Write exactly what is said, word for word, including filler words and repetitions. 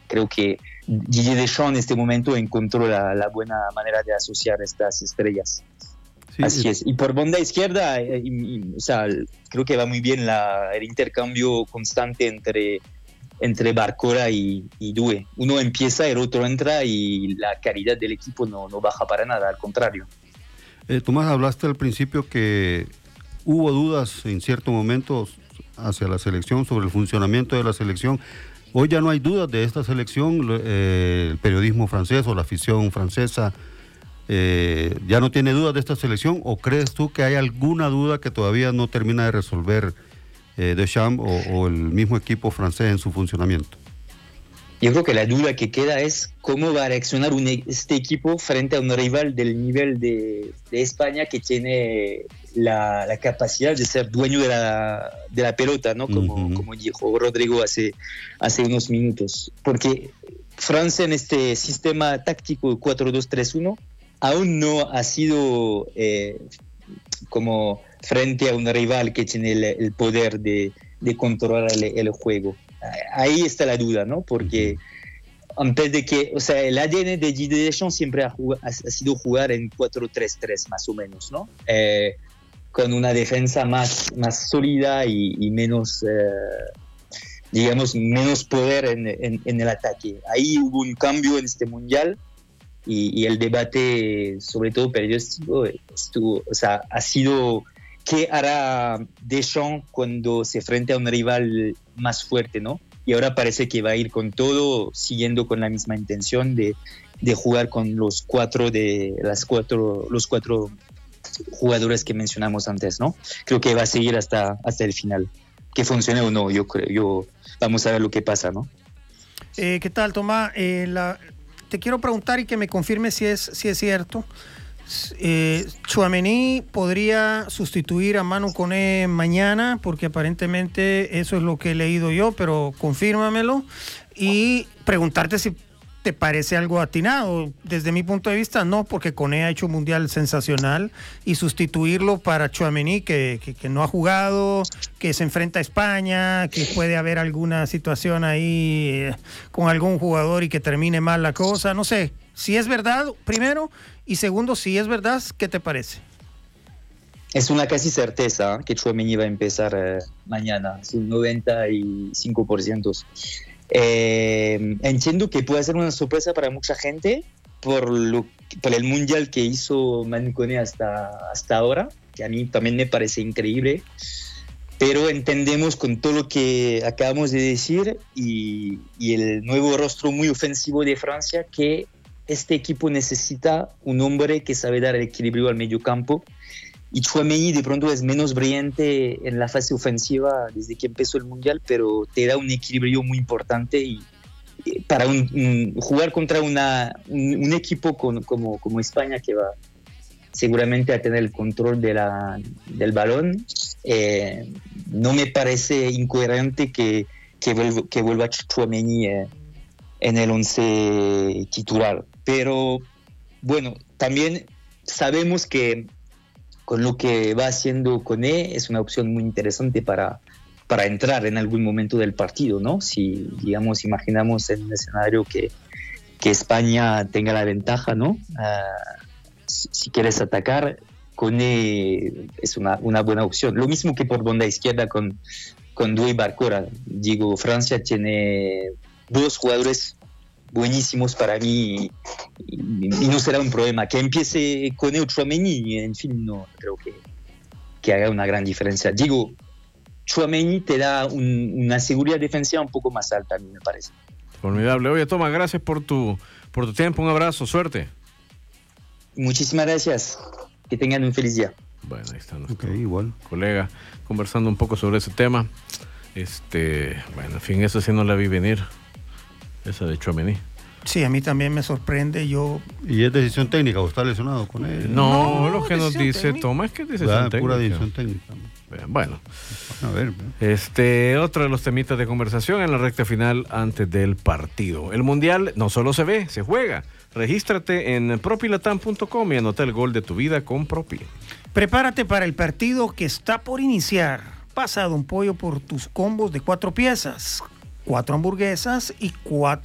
creo que Didier Deschamps en este momento encontró la, la buena manera de asociar estas estrellas. Sí, así es. Y por banda izquierda, eh, y, y, o sea, creo que va muy bien la, el intercambio constante entre, entre Barcola y, y Doué. Uno empieza, el otro entra y la calidad del equipo no, no baja para nada, al contrario. Eh, Tomás, hablaste al principio que hubo dudas en cierto momento hacia la selección, sobre el funcionamiento de la selección. Hoy ya no hay dudas de esta selección, eh, el periodismo francés o la afición francesa eh, ya no tiene dudas de esta selección, ¿o crees tú que hay alguna duda que todavía no termina de resolver eh, Deschamps o, o el mismo equipo francés en su funcionamiento? Yo creo que la duda que queda es cómo va a reaccionar un, este equipo frente a un rival del nivel de, de España, que tiene la, la capacidad de ser dueño de la, de la pelota, ¿no? Como, uh-huh. como dijo Rodrigo hace, hace unos minutos. Porque Francia en este sistema táctico cuatro dos tres uno aún no ha sido eh, como frente a un rival que tiene el, el poder de, de controlar el, el juego. Ahí está la duda, ¿no? Porque antes de que, o sea, el A D N de Didier Deschamps siempre ha, jugado, ha, ha sido jugar en cuatro tres tres más o menos, ¿no? Eh, con una defensa más, más sólida y, y menos, eh, digamos, menos poder en, en, en el ataque. Ahí hubo un cambio en este mundial y, y el debate, sobre todo periodístico, estuvo, o sea, ha sido qué hará Deschamps cuando se enfrenta a un rival más fuerte, ¿no? Y ahora parece que va a ir con todo, siguiendo con la misma intención de, de jugar con los cuatro de las cuatro los cuatro jugadores que mencionamos antes, ¿no? Creo que va a seguir hasta hasta el final. Que funcione o no, yo creo, yo vamos a ver lo que pasa, ¿no? Eh, ¿Qué tal, Tomás? Eh, la, te quiero preguntar y que me confirme si es si es cierto. Eh, Tchouaméni podría sustituir a Manu Koné mañana, porque aparentemente eso es lo que he leído yo, pero confírmamelo, y preguntarte si te parece algo atinado. Desde mi punto de vista no, porque Koné ha hecho un mundial sensacional, y sustituirlo para Tchouaméni, que, que, que no ha jugado, que se enfrenta a España, que puede haber alguna situación ahí eh, con algún jugador y que termine mal la cosa, no sé. Si es verdad, primero, y segundo, si es verdad, ¿qué te parece? Es una casi certeza que Tchouaméni va a empezar eh, mañana, es un noventa y cinco por ciento. Eh, entiendo que puede ser una sorpresa para mucha gente por, lo, por el mundial que hizo Manu Koné hasta, hasta ahora, que a mí también me parece increíble, pero entendemos con todo lo que acabamos de decir y, y el nuevo rostro muy ofensivo de Francia que este equipo necesita un hombre que sabe dar el equilibrio al medio campo, y Tchouaméni de pronto es menos brillante en la fase ofensiva desde que empezó el mundial, pero te da un equilibrio muy importante y, y para un, un, jugar contra una, un, un equipo con, como, como España, que va seguramente a tener el control de la, del balón, eh, no me parece incoherente que, que, vuelva, que vuelva Tchouaméni eh, en el once titular. Pero bueno, también sabemos que con lo que va haciendo Koné es una opción muy interesante para, para entrar en algún momento del partido, ¿no? Si, digamos, imaginamos en un escenario que, que España tenga la ventaja, ¿no? Uh, si, si quieres atacar, Koné es una, una buena opción. Lo mismo que por banda izquierda con, con Doué y Barcola. Digo, Francia tiene dos jugadores buenísimos para mí y, y, y no será un problema que empiece con el Tchouaméni, en fin, no creo que, que haga una gran diferencia. Digo, Tchouaméni te da un, una seguridad defensiva un poco más alta, a mí me parece. Formidable. Oye, Tomás, gracias por tu, por tu tiempo, un abrazo, suerte. Muchísimas gracias, que tengan un feliz día. Bueno, ahí está nuestro okay, igual. colega conversando un poco sobre ese tema. Este, bueno, en fin, eso sí no la vi venir. Esa de Tchouaméni. Sí, a mí también me sorprende. Yo ¿Y es decisión técnica o está lesionado con él? No, no lo que nos dice Tomás es que es decisión técnica. Pura decisión técnica. Bueno, a ver, este otro de los temitas de conversación en la recta final antes del partido. El mundial no solo se ve, se juega. Regístrate en propilatam punto com y anota el gol de tu vida con Propi. Prepárate para el partido que está por iniciar. Pasa a Don Pollo por tus combos de cuatro piezas, cuatro hamburguesas y cuatro